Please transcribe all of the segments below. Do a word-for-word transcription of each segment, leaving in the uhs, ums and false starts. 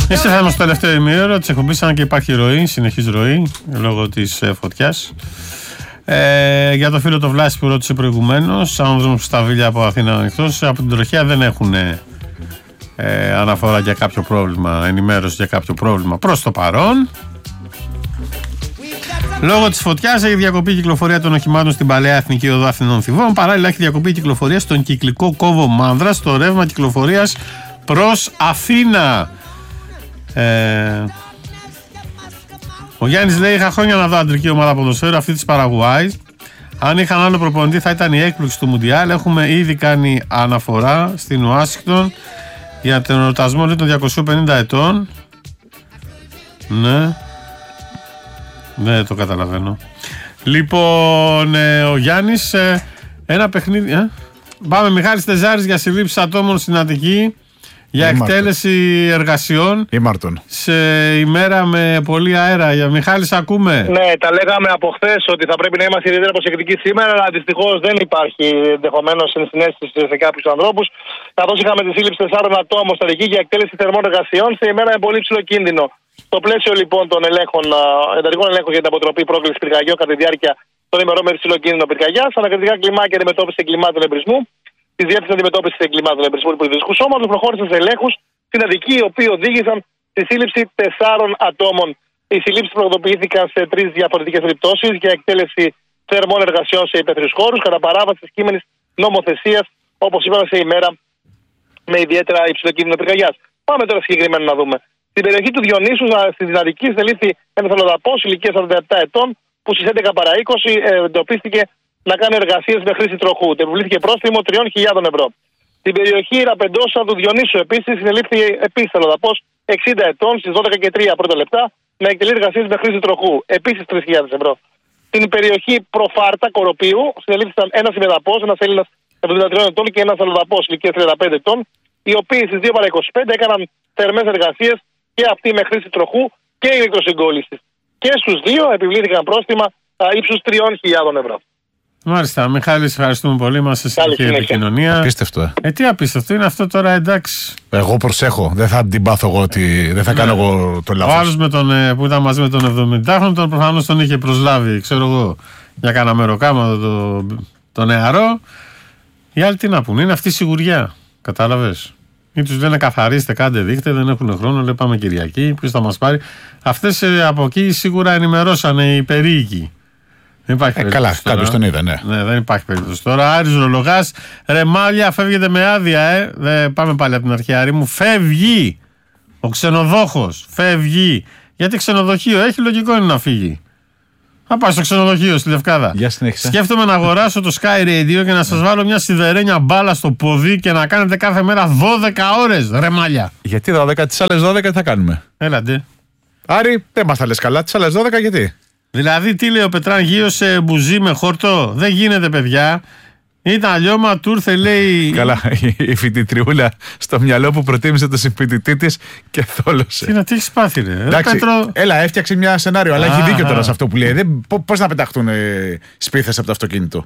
Είσαι θέμα στο τελευταίο ημίωρο τη εκπομπή, σαν και υπάρχει ροή, συνεχής ροή λόγω της ε, φωτιάς. Ε, για το φίλο το Βλάση που ρώτησε προηγουμένως, αν δούμε στα Βίλια από Αθήνα ανοιχτός, από την τροχιά δεν έχουν ε, αναφορά για κάποιο πρόβλημα, ενημέρωση για κάποιο πρόβλημα προς το παρόν. Λόγω της φωτιάς έχει διακοπεί η κυκλοφορία των οχημάτων στην παλαιά Εθνική Οδό Αθηνών Θηβών. Παράλληλα, έχει διακοπεί η κυκλοφορία στον κυκλικό κόβο Μάνδρα, στο ρεύμα κυκλοφορίας προς Αθήνα. Ε, ο Γιάννης λέει: είχα χρόνια να δω αντρική ομάδα ποδοσφαίρου, αυτή της Παραγουάης. Αν είχαν άλλο προπονητή, θα ήταν η έκπληξη του Μουντιάλ. Έχουμε ήδη κάνει αναφορά στην Ουάσιγκτον για τον εορτασμό των διακοσίων πενήντα ετών. Ναι. Ναι, το καταλαβαίνω. Λοιπόν, ε, ο Γιάννης, ε, ένα παιχνίδι. Ε, πάμε, Μιχάλης Τεζάρης για συλλήψεις ατόμων στην Αττική για εκτέλεση εργασιών. Ήμαρτον. Σε ημέρα με πολύ αέρα. Για Μιχάλης, ακούμε. Ναι, τα λέγαμε από χθες ότι θα πρέπει να είμαστε ιδιαίτερα προσεκτικοί σήμερα, αλλά δυστυχώς δεν υπάρχει ενδεχομένως συναίσθηση σε κάποιους ανθρώπους. Καθώς είχαμε τη σύλληψη τεσσάρων ατόμων στην Αττική για εκτέλεση θερμών εργασιών σε ημέρα με πολύ ψηλό κίνδυνο. Στο πλαίσιο λοιπόν των ελέγχων, εντατικών ελέγχων για την αποτροπή πρόκληση πυρκαγιών κατά τη διάρκεια των ημερών με ψηλό κίνδυνο πυρκαγιάς, ανακριτικά κλιμάκια αντιμετώπιση εγκλημάτων εμπρισμού, τη Διεύθυνση Αντιμετώπιση Εγκλημάτων Εμπρισμού του Πολιτιστικού Σώματος προχώρησε σε ελέγχους στην Αττική, οι οποίοι οδήγησαν στη σύλληψη τεσσάρων ατόμων. Οι συλλήψεις πραγματοποιήθηκαν σε τρεις διαφορετικές περιπτώσεις για εκτέλεση θερμών εργασιών σε υπαίθριους χώρους, κατά παράβαση της κείμενης νομοθεσίας, όπως είπαμε, σε ημέρα με ιδιαίτερα υψηλό κίνδυνο πυρκαγιάς. Πάμε τώρα συγκεκριμένα να δούμε. Στην περιοχή του Διονύσου, στην Αττική, συνελήφθη ένας αλλοδαπός ηλικίας σαράντα επτά ετών, που στις έντεκα παρά είκοσι εντοπίστηκε να κάνει εργασίες με χρήση τροχού. Του επιβλήθηκε πρόστιμο τριών χιλιάδων ευρώ. Στην περιοχή Ραπεντόσα του Διονύσου, επίσης, συνελήφθη επίσης αλλοδαπός εξήντα ετών, στις δώδεκα και τρία πρώτα λεπτά, να εκτελεί εργασίες με χρήση τροχού. Επίσης τρεις χιλιάδες ευρώ. Στην περιοχή Προφάρτα Κοροπίου, συνελήφθησαν ένας ημεδαπός, ένας Έλληνας εβδομήντα τριών ετών και ένας αλλοδαπός ηλικίας τριάντα πέντε ετών, οι οποίοι στις δύο παρά είκοσι πέντε έκαναν θερμές εργασίες και αυτοί με χρήση τροχού και ηλεκτροσυγκόλλησης. Και στους δύο επιβλήθηκαν πρόστιμα ύψους τριών χιλιάδων ευρώ. Μάλιστα, Μιχάλη, ευχαριστούμε πολύ. Μας σε συνεχή επικοινωνία. Απίστευτο, ε. ε. Τι απίστευτο είναι αυτό τώρα, εντάξει. Εγώ προσέχω. Δεν θα την πάθω εγώ ότι. Δεν θα ναι. κάνω εγώ το λάθος. Ο άλλος με τον, που ήταν μαζί με τον εβδομηντάχρονο, τον προφανώς τον είχε προσλάβει, ξέρω εγώ, για κάνα μεροκάμα το, το νεαρό. Οι άλλοι τι να πούν, είναι αυτή η σιγουριά. Κατάλαβες. Ή τους λένε καθαρίστε, κάντε δείχτε, δεν έχουν χρόνο, λέει πάμε Κυριακή, ποιος θα μας πάρει. Αυτές από εκεί σίγουρα ενημερώσανε οι περίοικοι. Δεν υπάρχει ε, περίπτωση. Καλά, κάποιος τον είδε, ναι. Ναι, δεν υπάρχει περίπτωση. Τώρα, Άρης Ρολογάς, Ρεμάλια, φεύγετε με άδεια, ε. Δεν, πάμε πάλι από την αρχή, Άρη μου. Φεύγει ο ξενοδόχος. Φεύγει. Γιατί ξενοδοχείο έχει, λογικό είναι να φύγει. Θα πάω στο ξενοδοχείο στη Λευκάδα. Για συνέχισε. Σκέφτομαι να αγοράσω το Sky Radio και να σας βάλω μια σιδερένια μπάλα στο πόδι και να κάνετε κάθε μέρα δώδεκα ώρες, Ρεμάλια. Γιατί δώδεκα, τις άλλες δώδεκα τι θα κάνουμε. Έλατε. Άρη, δεν μας τα λες καλά, τις άλλες δώδεκα γιατί. Δηλαδή, τι λέει ο Πετράν γύρωσε μπουζί με χόρτο. Δεν γίνεται, παιδιά. Ήταν λιώμα, του ήρθε, λέει. Καλά, η φοιτητριούλα στο μυαλό που προτίμησε το συμπιτητή της και θόλωσε. Τι να τι έχει πάθει, ρε. Εντάξει, Πέτρο... Έλα, έφτιαξε μια σενάριο, αλλά έχει δίκιο τώρα σε αυτό που λέει. Πώς να πεταχτούν ε, σπίθες από το αυτοκίνητο.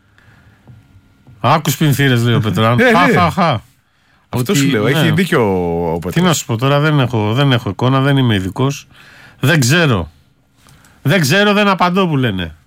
Άκου πινθύρες, λέει ο Πετράν. Χαχαχα. Αυτό σου λέω, έχει δίκιο ο Πετράν. Τι να σου πω τώρα, δεν έχω, δεν έχω εικόνα, δεν είμαι ειδικός. Δεν ξέρω. Δεν ξέρω, δεν απαντώ που λένε.